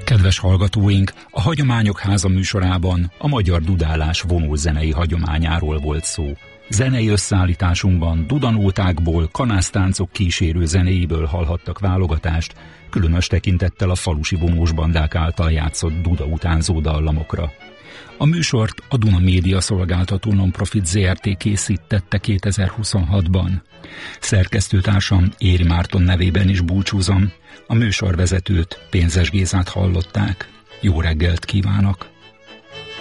Kedves hallgatóink, a Hagyományok Háza műsorában a magyar dudálás vonózenei hagyományáról volt szó. Zenei összeállításunkban dudanótákból, kanásztáncok kísérő zenéiből hallhattak válogatást, különös tekintettel a falusi vonós bandák által játszott duda utánzó dallamokra. A műsort a Duna Média Szolgáltató Nonprofit Zrt. Készítette 2026-ban. Szerkesztőtársam Éri Márton nevében is búcsúzom, a műsorvezetőt, Pénzes Gézát hallották. Jó reggelt kívánok!